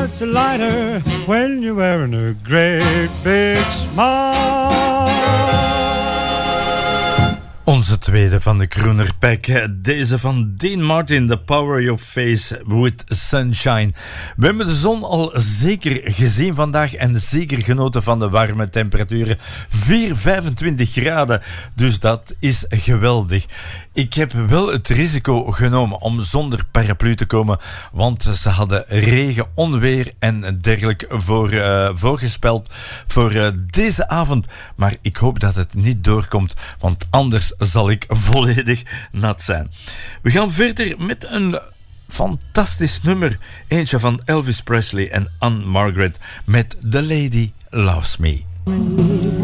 heart's lighter when you're wearing a great big smile. Onze tweede van de Crooner Pack, deze van Dean Martin, The Power of Your Face with Sunshine. We hebben de zon al zeker gezien vandaag en zeker genoten van de warme temperaturen. 25 graden, dus dat is geweldig. Ik heb wel het risico genomen om zonder paraplu te komen, want ze hadden regen, onweer en dergelijke voorgespeld voor deze avond. Maar ik hoop dat het niet doorkomt, want anders zal ik volledig nat zijn. We gaan verder met een fantastisch nummer. Eentje van Elvis Presley en Anne Margaret met The Lady Loves Me.